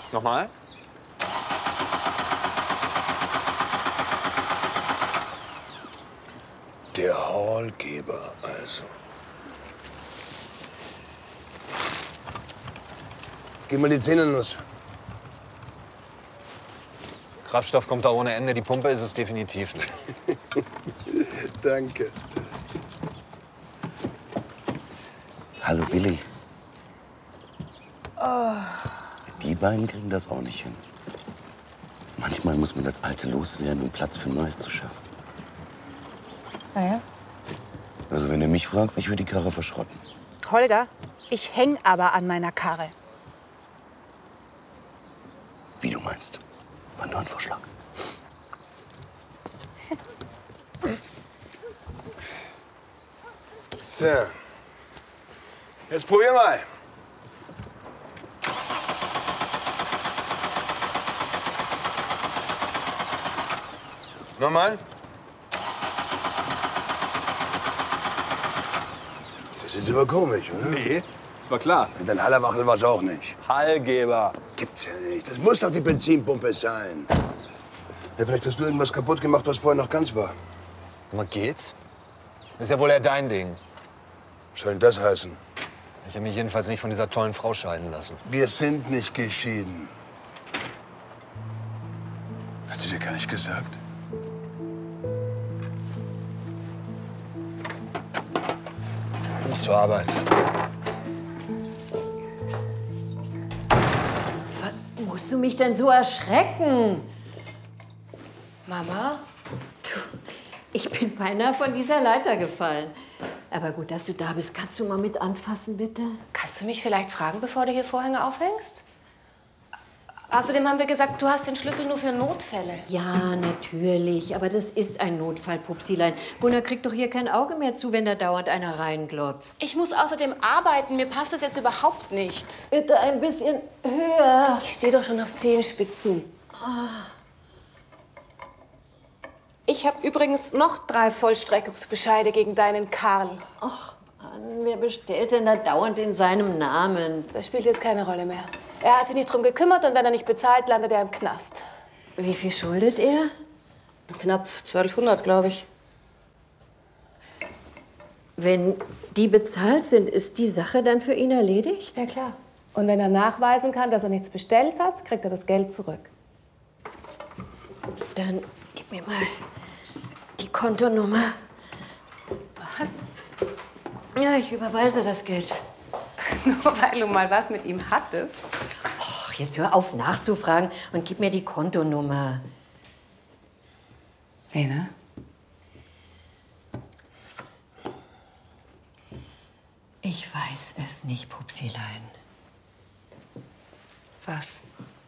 Nochmal? Der Hallgeber also. Gib mal die Zähne los. Kraftstoff kommt da ohne Ende. Die Pumpe ist es definitiv nicht. Danke. Hallo, Billy. Die beiden kriegen das auch nicht hin. Manchmal muss man das Alte loswerden, um Platz für Neues zu schaffen. Ah ja? Also, wenn du mich fragst, ich würde die Karre verschrotten. Holger, ich häng aber an meiner Karre. Wie du meinst. War nur ein Vorschlag. So. Jetzt probier mal. Nochmal. Das ist aber komisch, oder? Nee, das war klar. Dein Hallerwachel war's auch nicht. Hallgeber. Gibt's ja nicht. Das muss doch die Benzinpumpe sein. Ja, vielleicht hast du irgendwas kaputt gemacht, was vorher noch ganz war. Mal geht's? Ist ja wohl eher dein Ding. Was soll denn das heißen? Ich habe mich jedenfalls nicht von dieser tollen Frau scheiden lassen. Wir sind nicht geschieden. Hat sie dir gar nicht gesagt? Du musst zur Arbeit. Was musst du mich denn so erschrecken? Mama? Du, ich bin beinahe von dieser Leiter gefallen. Aber gut, dass du da bist. Kannst du mal mit anfassen, bitte? Kannst du mich vielleicht fragen, bevor du hier Vorhänge aufhängst? Außerdem haben wir gesagt, du hast den Schlüssel nur für Notfälle. Ja, natürlich. Aber das ist ein Notfall, Pupsilein. Gunnar kriegt doch hier kein Auge mehr zu, wenn da dauernd einer reinglotzt. Ich muss außerdem arbeiten. Mir passt das jetzt überhaupt nicht. Bitte ein bisschen höher. Ich stehe doch schon auf Zehenspitzen. Ich habe übrigens noch 3 Vollstreckungsbescheide gegen deinen Karl. Ach, Mann, wer bestellt denn da dauernd in seinem Namen? Das spielt jetzt keine Rolle mehr. Er hat sich nicht drum gekümmert und wenn er nicht bezahlt, landet er im Knast. Wie viel schuldet er? Knapp 1200, glaube ich. Wenn die bezahlt sind, ist die Sache dann für ihn erledigt? Ja, klar. Und wenn er nachweisen kann, dass er nichts bestellt hat, kriegt er das Geld zurück. Dann gib mir mal die Kontonummer. Was? Ja, ich überweise das Geld. Nur weil du mal was mit ihm hattest. Och, jetzt hör auf nachzufragen und gib mir die Kontonummer. Lena? Ich weiß es nicht, Pupsilein. Was?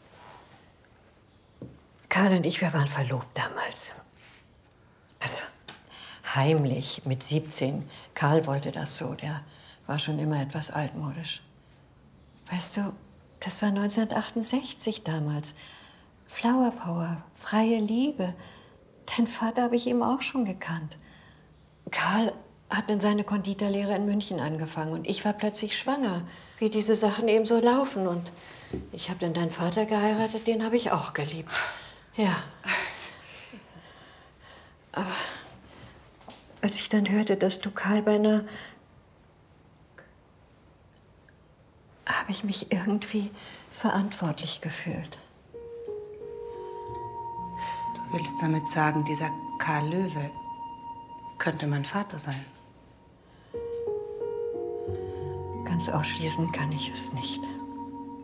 Karl und ich, wir waren verlobt damals. Also, heimlich, mit 17. Karl wollte das so, der war schon immer etwas altmodisch. Weißt du, das war 1968 damals. Flower Power, freie Liebe. Dein Vater habe ich ihm auch schon gekannt. Karl hat dann seine Konditorlehre in München angefangen und ich war plötzlich schwanger, wie diese Sachen eben so laufen. Und ich habe dann deinen Vater geheiratet, den habe ich auch geliebt. Ja. Aber als ich dann hörte, dass du Karl beinahe... habe ich mich irgendwie verantwortlich gefühlt. Du willst damit sagen, dieser Karl Löwe könnte mein Vater sein? Ganz ausschließen kann ich es nicht.